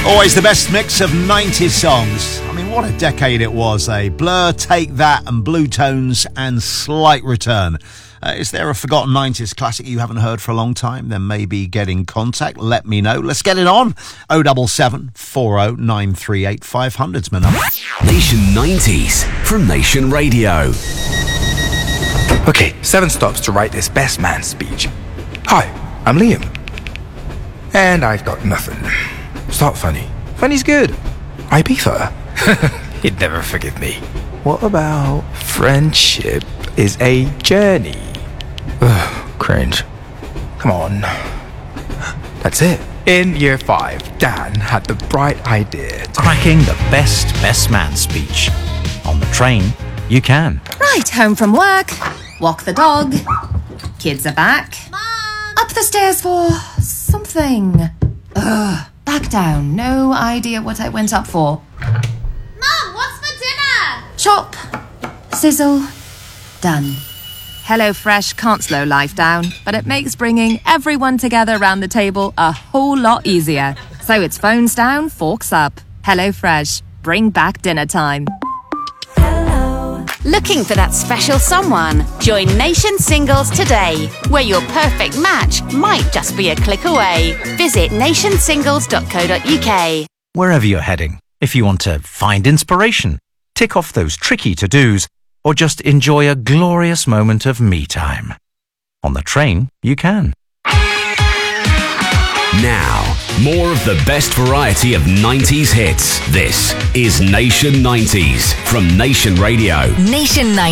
Always the best mix of 90s songs. I mean, what a decade it was, eh? Blur, Take That, and Blue Tones, and Slight Return. Is there a forgotten 90s classic you haven't heard for a long time? Then maybe get in contact. Let me know. Let's get it on. 077 40 938 500's my number. Nation 90s from Nation Radio. Okay, 7 stops to write this best man speech. Hi, I'm Liam. And I've got nothing. Start funny. Funny's good. Ibiza. He'd never forgive me. What about friendship is a journey? Ugh, cringe. Come on. That's it. In year 5, Dan had the bright idea to cracking the best man speech. On the train, you can. Right, home from work. Walk the dog. Kids are back. Mom! Up the stairs for something. Ugh. Back down. No idea what I went up for. Mom, what's for dinner? Chop. Sizzle. Done. HelloFresh can't slow life down, but it makes bringing everyone together around the table a whole lot easier. So it's phones down, forks up. HelloFresh. Bring back dinner time. Looking for that special someone? Join Nation Singles today, where your perfect match might just be a click away. Visit nationsingles.co.uk. Wherever you're heading, if you want to find inspiration, tick off those tricky to-dos, or just enjoy a glorious moment of me time. On the train, you can. Now, more of the best variety of 90s hits. This is Nation 90s from Nation Radio. Nation 90s.